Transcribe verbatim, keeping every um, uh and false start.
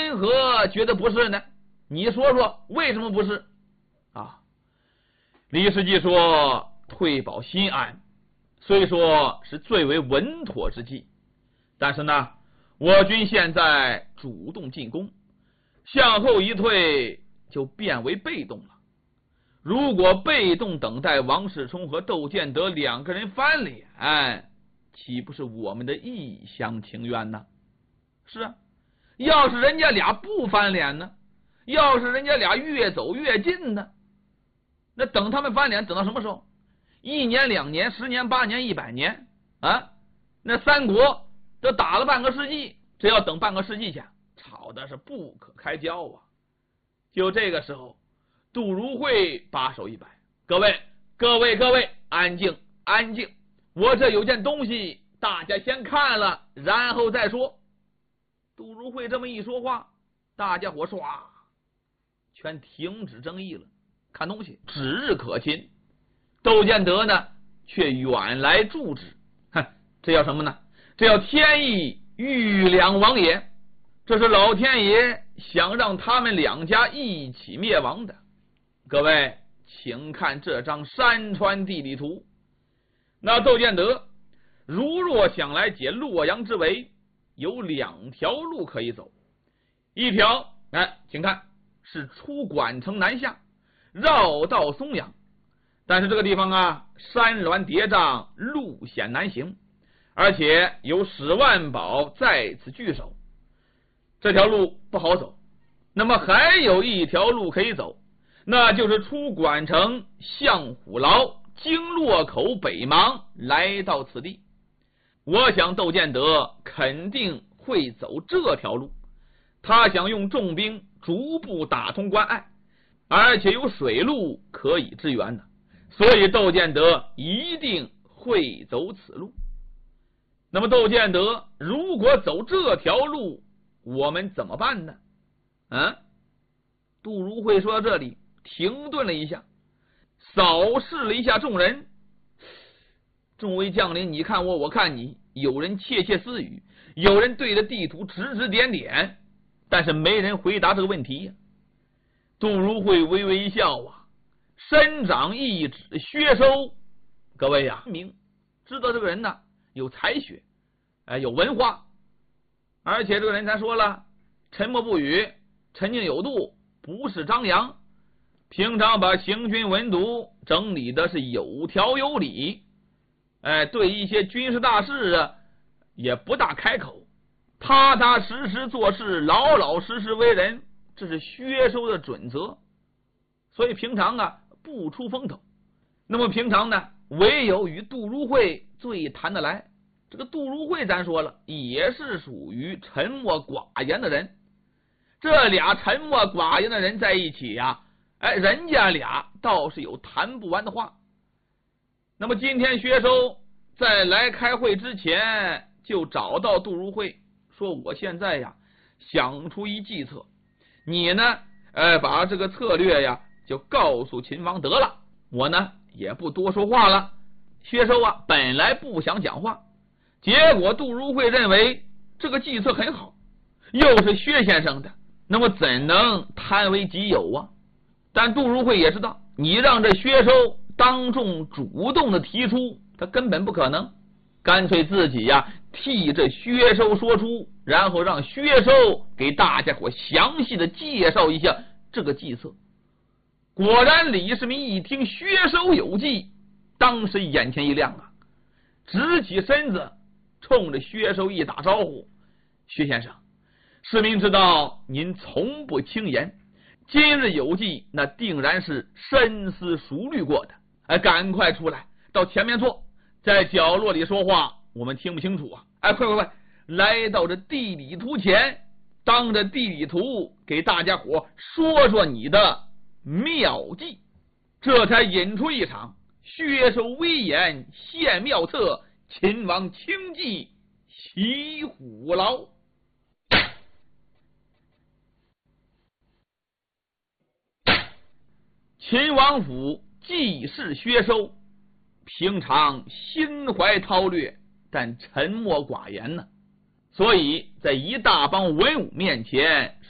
为何觉得不是呢？你说说为什么不是啊？李世绩说，退保心安虽说是最为稳妥之计，但是呢，我军现在主动进攻，向后一退就变为被动了。如果被动等待王世充和窦建德两个人翻脸，岂不是我们的一厢情愿呢？是啊，要是人家俩不翻脸呢？要是人家俩越走越近呢？那等他们翻脸等到什么时候？一年两年十年八年一百年啊？那三国都打了半个世纪，这要等半个世纪去，吵的是不可开交啊！就这个时候，杜如晦把手一摆，各位各位各位，安静安静，我这有件东西，大家先看了然后再说。杜如晦这么一说话，大家伙唰全停止争议了，看东西指日可亲。窦建德呢却远来助之，哼，这叫什么呢？这叫天意欲两亡也，这是老天爷想让他们两家一起灭亡的。各位请看这张山川地理图，那窦建德如若想来解洛阳之围，有两条路可以走。一条，哎，请看，是出管城南下，绕道松阳，但是这个地方啊，山峦叠嶂，路险难行，而且有史万宝在此据守，这条路不好走。那么还有一条路可以走，那就是出管城向虎牢，经洛口北邙，来到此地。我想窦建德肯定会走这条路，他想用重兵逐步打通关隘，而且有水路可以支援的，所以窦建德一定会走此路。那么窦建德如果走这条路，我们怎么办呢？啊？杜如晦说到这里停顿了一下，扫视了一下众人，众位将领你看我我看你，有人窃窃私语，有人对着地图指指点点，但是没人回答这个问题呀。杜如晦微微一笑啊，伸掌一指薛收，各位呀、啊，明知道这个人呢有才学，哎，有文化，而且这个人才说了，沉默不语，沉静有度，不是张扬，平常把行军文牍整理的是有条有理，哎，对一些军事大事啊也不大开口，踏踏实实做事，老老实实为人，这是薛收的准则。所以平常啊不出风头。那么平常呢，唯有与杜如晦最谈得来。这个杜如晦咱说了，也是属于沉默寡言的人。这俩沉默寡言的人在一起呀、啊，哎，人家俩倒是有谈不完的话。那么今天薛收在来开会之前就找到杜如晦，说我现在呀想出一计策，你呢，呃，把这个策略呀就告诉秦王得了，我呢也不多说话了。薛收啊本来不想讲话，结果杜如晦认为这个计策很好，又是薛先生的，那么怎能贪为己有啊？但杜如晦也知道，你让这薛收当众主动的提出，他根本不可能，干脆自己呀替这薛收说出，然后让薛收给大家伙详细的介绍一下这个计策。果然李世民一听薛收有计，当时眼前一亮啊，直起身子冲着薛收一打招呼，薛先生，世民知道您从不轻言，今日有计，那定然是深思熟虑过的，哎，赶快出来到前面坐，在角落里说话我们听不清楚啊，哎，快快快来到这地理图前，当着地理图给大家伙说说你的妙计。这才引出一场薛收威严献妙策，秦王轻骑袭虎牢。秦王府既是薛收，平常心怀韬略，但沉默寡言呢，所以在一大帮文武面前